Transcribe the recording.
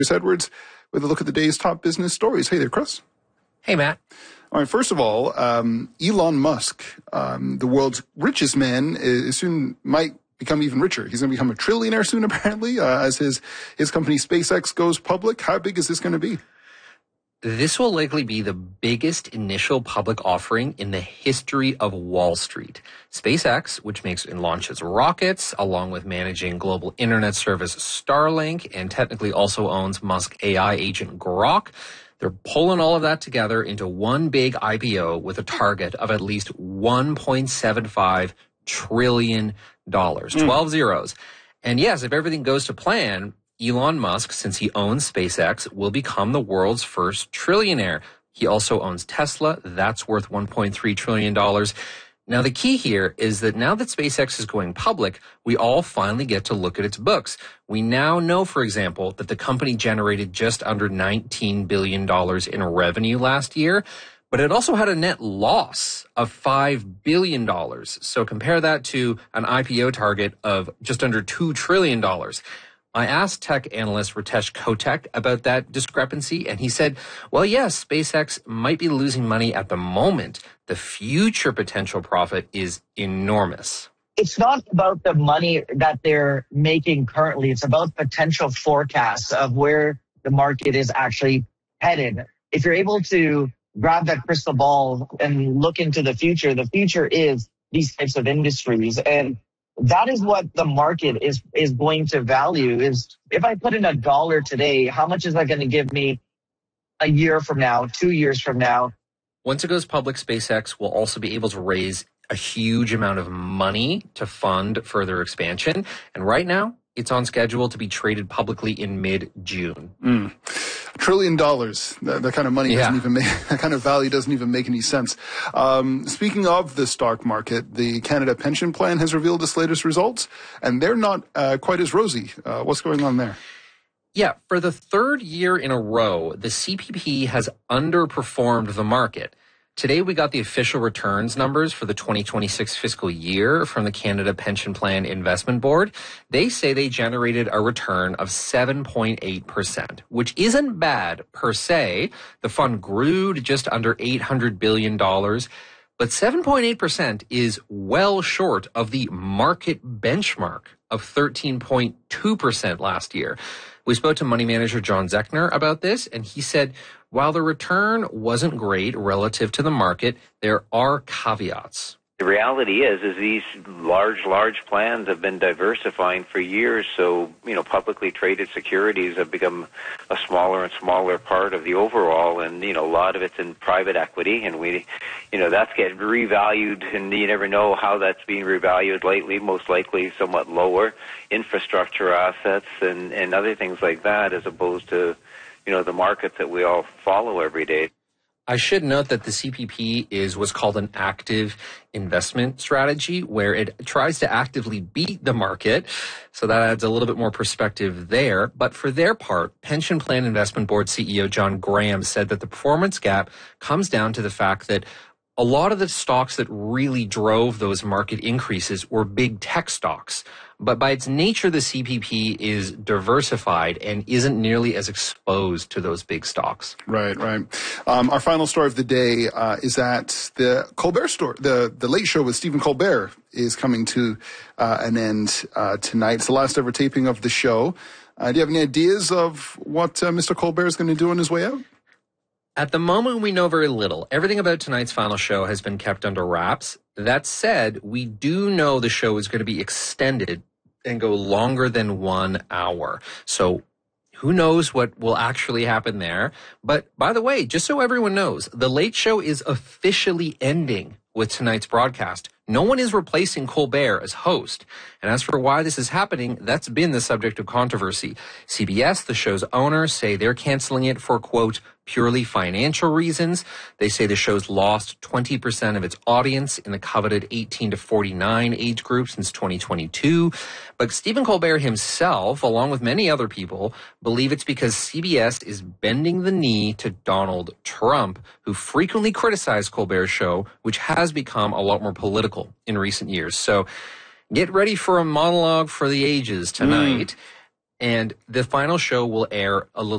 Chris Edwards with a look at the day's top business stories. Hey there, Chris. Hey, Matt. All right, first of all, Elon Musk, the world's richest man, soon might become even richer. He's going to become a trillionaire soon, apparently, as his company SpaceX goes public. How big is this going to be? This will likely be the biggest initial public offering in the history of Wall Street. SpaceX, which makes and launches rockets, along with managing global internet service Starlink, and technically also owns Musk AI agent Grok, they're pulling all of that together into one big IPO with a target of at least $1.75 trillion. 12 zeros. And yes, if everything goes to plan, Elon Musk, since he owns SpaceX, will become the world's first trillionaire. He also owns Tesla. That's worth $1.3 trillion. Now, the key here is that now that SpaceX is going public, we all finally get to look at its books. We now know, for example, that the company generated just under $19 billion in revenue last year, but it also had a net loss of $5 billion. So compare that to an IPO target of just under $2 trillion. I asked tech analyst Ritesh Kotek about that discrepancy, and he said, well, yes, SpaceX might be losing money at the moment. The future potential profit is enormous. It's not about the money that they're making currently. It's about potential forecasts of where the market is actually headed. If you're able to grab that crystal ball and look into the future is these types of industries. And that is what the market is going to value. Is if I put in $1 today, how much is that going to give me a year from now, 2 years from now? Once it goes public, SpaceX will also be able to raise a huge amount of money to fund further expansion. And right now, it's on schedule to be traded publicly in mid-June. $1 trillion. That kind of money doesn't even make, that kind of value doesn't even make any sense. Speaking of the stock market, the Canada Pension Plan has revealed its latest results, and they're not quite as rosy. What's going on there? Yeah, for the third year in a row, the CPP has underperformed the market. Today, we got the official returns numbers for the 2026 fiscal year from the Canada Pension Plan Investment Board. They say they generated a return of 7.8%, which isn't bad per se. The fund grew to just under $800 billion. But 7.8% is well short of the market benchmark of 13.2% last year. We spoke to money manager John Zechner about this, and he said, while the return wasn't great relative to the market, there are caveats. The reality is these large plans have been diversifying for years. So, publicly traded securities have become a smaller and smaller part of the overall. And, a lot of it's in private equity. And that's getting revalued. And you never know how that's being revalued lately, most likely somewhat lower. Infrastructure assets and other things like that, as opposed to, the markets that we all follow every day. I should note that the CPP is what's called an active investment strategy, where it tries to actively beat the market. So that adds a little bit more perspective there. But for their part, Pension Plan Investment Board CEO John Graham said that the performance gap comes down to the fact that a lot of the stocks that really drove those market increases were big tech stocks. But by its nature, the CPP is diversified and isn't nearly as exposed to those big stocks. Right. Our final story of the day is that the Colbert story, the Late Show with Stephen Colbert, is coming to an end tonight. It's the last ever taping of the show. Do you have any ideas of what Mr. Colbert is going to do on his way out? At the moment, we know very little. Everything about tonight's final show has been kept under wraps. That said, we do know the show is going to be extended and go longer than 1 hour. So who knows what will actually happen there. But by the way, just so everyone knows, The Late Show is officially ending with tonight's broadcast. No one is replacing Colbert as host. And as for why this is happening, that's been the subject of controversy. CBS, the show's owners, say they're canceling it for, quote, purely financial reasons. They say the show's lost 20% of its audience in the coveted 18 to 49 age group since 2022. But Stephen Colbert himself, along with many other people, believe it's because CBS is bending the knee to Donald Trump, who frequently criticized Colbert's show, which has become a lot more political in recent years. So get ready for a monologue for the ages tonight. And the final show will air a little